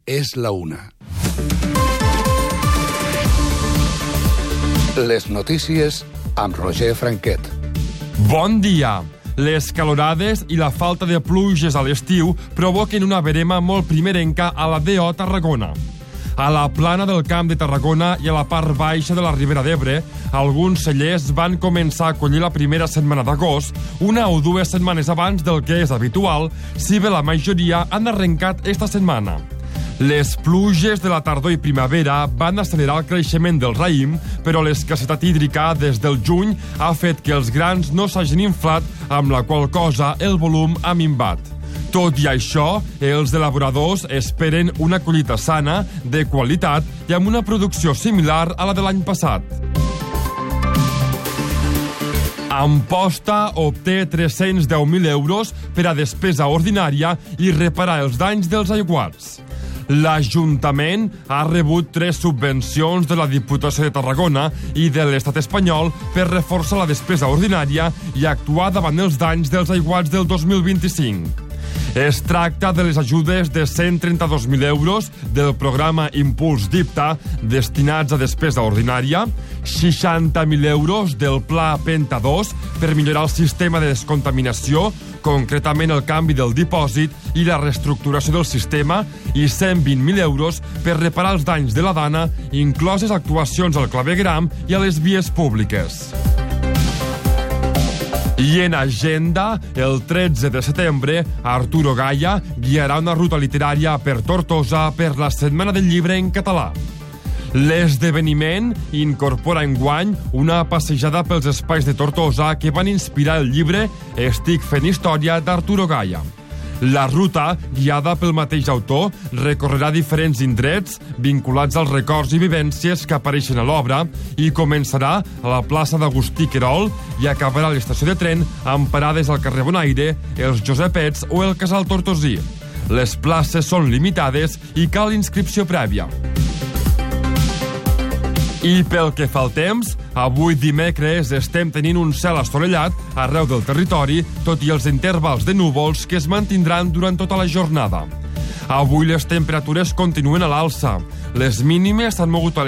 és la 1. Les notícies amb Roger Franquet. Bon dia! Les calorades i la falta de pluges a l'estiu provoquen una verema molt primerenca a la DO Tarragona. A la plana del Camp de Tarragona i a la part baixa de la Ribera d'Ebre, alguns cellers van començar a collir la primera setmana d'agost, 1 o 2 setmanes abans del que és habitual, si bé la majoria han arrencat esta setmana. Les pluges de la tardor i primavera van accelerar el creixement del raïm, però l'escassetat hídrica des del juny ha fet que els grans no s'hagin inflat, amb la qual cosa el volum ha minvat. Tot i això, els elaboradors esperen una collita sana, de qualitat i amb una producció similar a la de l'any passat. Amposta obté 310.000 euros per a despesa ordinària i reparar els danys dels aiguats. L'Ajuntament ha rebut 3 subvencions de la Diputació de Tarragona i de l'Estat espanyol per reforçar la despesa ordinària i actuar davant els danys dels aiguats del 2025. Es tracta de les ajudes de 132.000 euros del programa Impuls DIPTA destinats a despesa ordinària, 60.000 euros del Pla Penta 2 per millorar el sistema de descontaminació, concretament el canvi del dipòsit i la reestructuració del sistema, i 120.000 euros per reparar els danys de la dana, incloses actuacions al clavegueram i a les vies públiques. I en agenda, el 13 de setembre, Arturo Gaya guiarà una ruta literària per Tortosa per la Setmana del Llibre en català. L'esdeveniment incorpora enguany una passejada pels espais de Tortosa que van inspirar el llibre Estic fent història d'Arturo Gaya. La ruta, guiada pel mateix autor, recorrerà diferents indrets vinculats als records i vivències que apareixen a l'obra i començarà a la plaça d'Agustí Querol i acabarà a l'estació de tren amb parades al carrer Bonaire, els Josepets o el Casal Tortosí. Les places són limitades i cal inscripció prèvia. I pel que fa al temps, avui dimecres estem tenint un cel assolellat arreu del territori, tot i els intervals de núvols que es mantindran durant tota la jornada. Avui les temperatures continuen a l'alça. Les mínimes s'han mogut a